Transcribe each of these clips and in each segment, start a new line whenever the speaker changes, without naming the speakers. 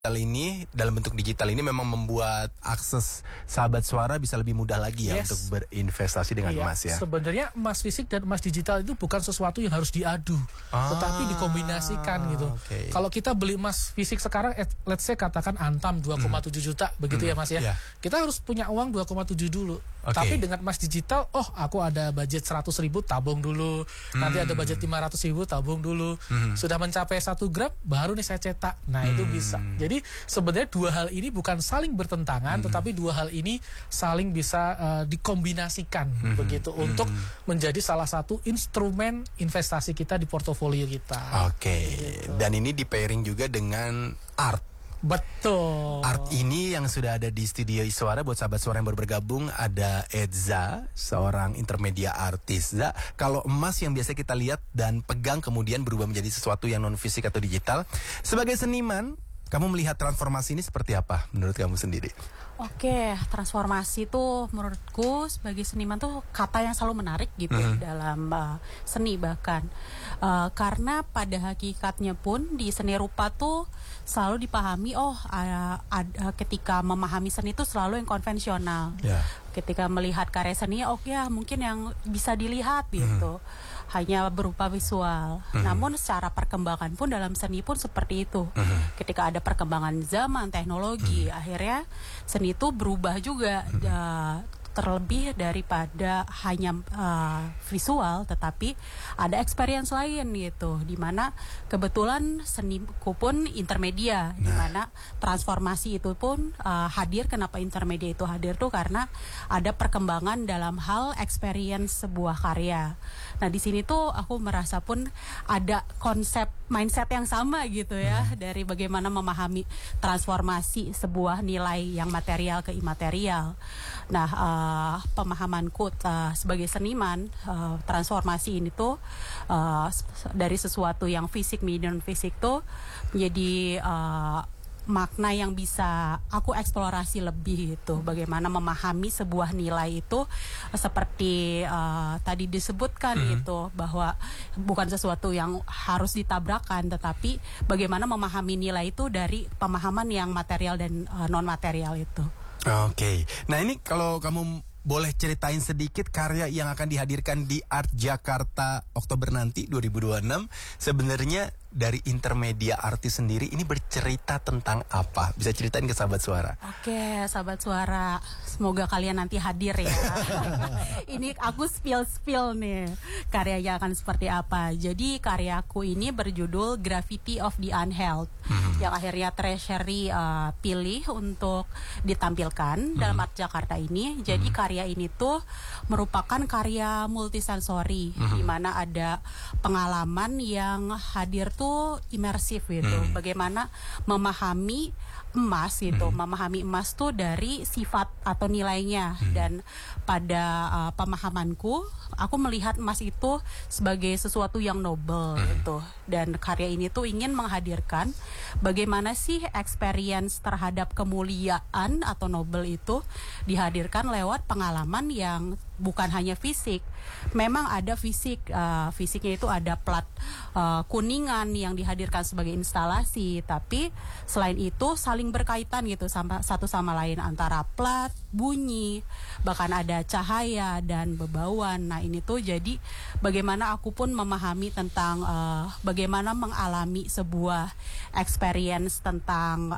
ini dalam bentuk digital ini memang membuat akses sahabat suara bisa lebih mudah lagi ya untuk berinvestasi dengan emas ya.
Sebenarnya emas fisik dan emas digital itu bukan sesuatu yang harus diadu, tetapi dikombinasikan gitu. Kalau kita beli emas fisik sekarang, let's say katakan Antam 2,7 juta begitu ya Mas ya. Kita harus punya uang 2,7 dulu. Tapi dengan emas digital, aku ada budget 100.000 tabung dulu, nanti ada budget 500.000 tabung dulu. Sudah mencapai 1 gram baru nih saya cetak. Nah, itu bisa. Jadi sebenarnya dua hal ini bukan saling bertentangan, tetapi dua hal ini saling bisa dikombinasikan begitu untuk menjadi salah satu instrumen investasi kita di portofolio kita. Gitu.
Dan ini di pairing juga dengan art.
Betul.
Art ini yang sudah ada di studio Iswara. Buat sahabat suara yang baru bergabung, ada Edza, seorang intermedia artis. Za, kalau emas yang biasa kita lihat dan pegang kemudian berubah menjadi sesuatu yang non fisik atau digital, sebagai seniman, kamu melihat transformasi ini seperti apa menurut kamu sendiri?
Oke, transformasi tuh menurutku sebagai seniman tuh kata yang selalu menarik gitu dalam seni bahkan. Karena pada hakikatnya pun di seni rupa tuh selalu dipahami ketika memahami seni itu selalu yang konvensional. Ketika melihat karya seni, mungkin yang bisa dilihat gitu, hanya berupa visual. Namun secara perkembangan pun dalam seni pun seperti itu. Ketika ada perkembangan zaman, teknologi, akhirnya seni itu berubah juga, terlebih daripada hanya visual, tetapi ada experience lain gitu, dimana kebetulan seniku pun intermedia, dimana transformasi itu pun hadir. Kenapa intermedia itu hadir tuh karena ada perkembangan dalam hal experience sebuah karya. Nah, di sini tuh aku merasa pun ada konsep mindset yang sama gitu ya, dari bagaimana memahami transformasi sebuah nilai yang material ke imaterial. Nah, pemahamanku sebagai seniman, transformasi ini tuh dari sesuatu yang fisik menjadi non fisik tuh menjadi makna yang bisa aku eksplorasi lebih gitu. Bagaimana memahami sebuah nilai itu seperti tadi disebutkan gitu, bahwa bukan sesuatu yang harus ditabrakkan, tetapi bagaimana memahami nilai itu dari pemahaman yang material dan non material itu.
Nah, ini kalau kamu boleh ceritain sedikit karya yang akan dihadirkan di Art Jakarta Oktober nanti 2026, sebenarnya dari intermedia artis sendiri ini bercerita tentang apa? Bisa ceritain ke sahabat suara?
Oke, sahabat suara, semoga kalian nanti hadir ya. Ini aku spill nih karyanya akan seperti apa. Jadi karyaku ini berjudul Graffiti of the Unheld, yang akhirnya Treasury pilih untuk ditampilkan dalam Art Jakarta ini. Jadi karya ini tuh merupakan karya multisensori, di mana ada pengalaman yang hadir tuh imersif gitu. Bagaimana memahami emas gitu, memahami emas tuh dari sifat atau nilainya. Dan pada pemahamanku, aku melihat emas itu sebagai sesuatu yang noble gitu. Dan karya ini tuh ingin menghadirkan bagaimana sih experience terhadap kemuliaan atau noble itu dihadirkan lewat pengalaman yang bukan hanya fisik. Memang ada fisik, fisiknya itu ada plat kuningan yang dihadirkan sebagai instalasi, tapi selain itu saling berkaitan gitu satu sama lain, antara plat, bunyi, bahkan ada cahaya dan bebauan. Nah, ini tuh jadi bagaimana aku pun memahami tentang bagaimana mengalami sebuah experience tentang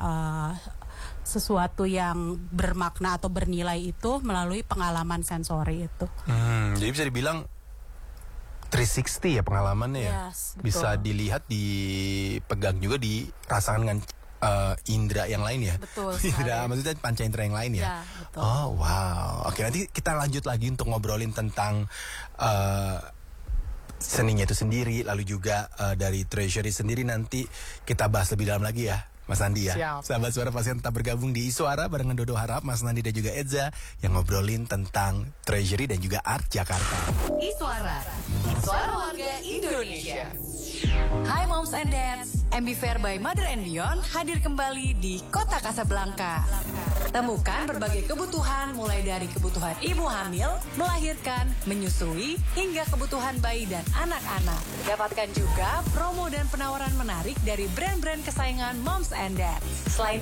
sesuatu yang bermakna atau bernilai itu melalui pengalaman sensori itu.
Jadi bisa dibilang 360 ya pengalamannya ya. Bisa dilihat, dipegang juga, dirasakan dengan indera yang lain ya.
Betul.
Indera, maksudnya panca indera yang lain ya.
Ya, betul.
Oh wow. Oke, nanti kita lanjut lagi untuk ngobrolin tentang seninya itu sendiri, lalu juga dari Treasury sendiri nanti kita bahas lebih dalam lagi ya, Mas Nandi ya.
Siap.
Sahabat suara pasti tetap bergabung di Suara barengan Dodo Harap, Mas Nandi dan juga Edza yang ngobrolin tentang Treasury dan juga Art Jakarta.
Suara warga Indonesia. Hai Moms and Dads, MB Fair by Mother and Beyond hadir kembali di Kota Kasablanka. Temukan berbagai kebutuhan mulai dari kebutuhan ibu hamil, melahirkan, menyusui, hingga kebutuhan bayi dan anak-anak. Dapatkan juga promo dan penawaran menarik dari brand-brand kesayangan Moms and Dads. Selain